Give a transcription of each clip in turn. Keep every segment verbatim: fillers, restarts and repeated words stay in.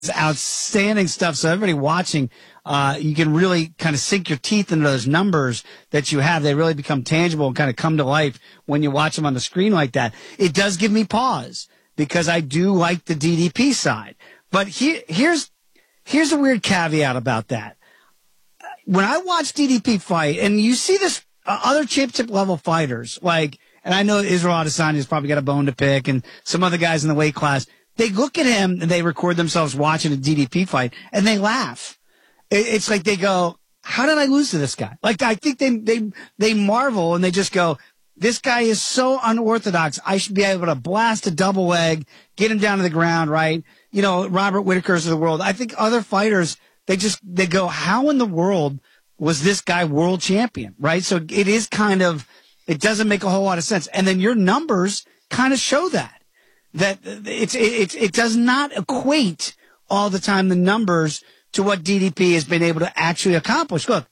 outstanding stuff. So everybody watching, uh, you can really kind of sink your teeth into those numbers that you have. They really become tangible and kind of come to life when you watch them on the screen like that. It does give me pause because I do like the D D P side. But here, here's, here's a weird caveat about that. When I watch D D P fight, and you see this uh, other championship level fighters, like, and I know Israel Adesanya's probably got a bone to pick, and some other guys in the weight class, they look at him and they record themselves watching a D D P fight, and they laugh. It's like they go, how did I lose to this guy? Like, I think they, they, they marvel and they just go, this guy is so unorthodox. I should be able to blast a double leg, get him down to the ground, right? You know, Robert Whitaker's of the world. I think other fighters, they just, they go, how in the world was this guy world champion, right? So it is kind of, it doesn't make a whole lot of sense. And then your numbers kind of show that, that it's, it, it does not equate all the time, the numbers, to what D D P has been able to actually accomplish. Look,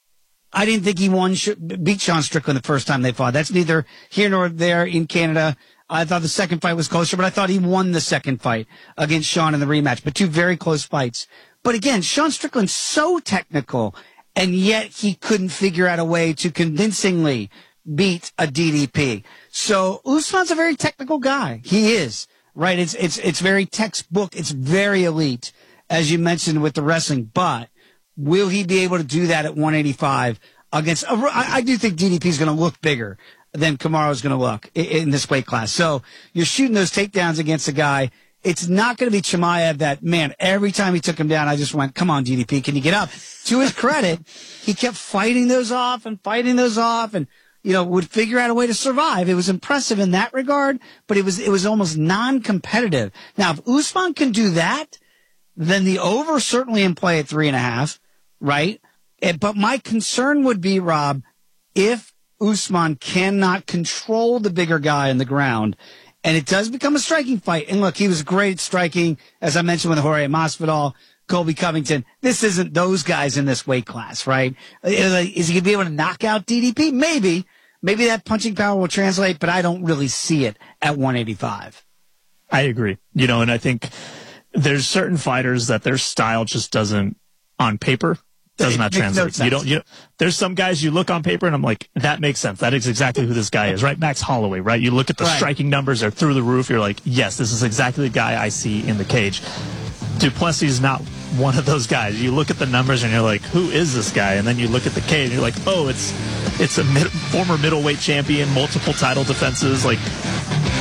I didn't think he won, beat Sean Strickland the first time they fought. That's neither here nor there in Canada. I thought the second fight was closer, but I thought he won the second fight against Sean in the rematch. But two very close fights. But again, Sean Strickland's so technical, and yet he couldn't figure out a way to convincingly beat a D D P. So Usman's a very technical guy. He is, right? It's, it's, it's very textbook. It's very elite, as you mentioned with the wrestling, but will he be able to do that at one eighty-five against, I, I do think D D P is going to look bigger than Kamaru's going to look in, in this weight class. So you're shooting those takedowns against a guy. It's not going to be Chimaev that, man, every time he took him down, I just went, come on, D D P, can you get up? To his credit, he kept fighting those off and fighting those off and, you know, would figure out a way to survive. It was impressive in that regard, but it was, it was almost non-competitive. Now, if Usman can do that, then the over certainly in play at three and a half, right? But my concern would be, Rob, if Usman cannot control the bigger guy on the ground, and it does become a striking fight. And look, he was great at striking, as I mentioned with Jorge Masvidal, Colby Covington. This isn't those guys in this weight class, right? Is he going to be able to knock out D D P? Maybe. Maybe that punching power will translate, but I don't really see it at one eighty-five. I agree. You know, and I think there's certain fighters that their style just doesn't, on paper, does not translate. No you don't, you know, there's some guys you look on paper and I'm like, that makes sense. That is exactly who this guy is, right? Max Holloway, right? You look at the right. striking numbers, they're through the roof. You're like, yes, this is exactly the guy I see in the cage. Duplessis is not one of those guys. You look at the numbers and you're like, who is this guy? And then you look at the cage and you're like, oh, it's, it's a mid, former middleweight champion, multiple title defenses. Like,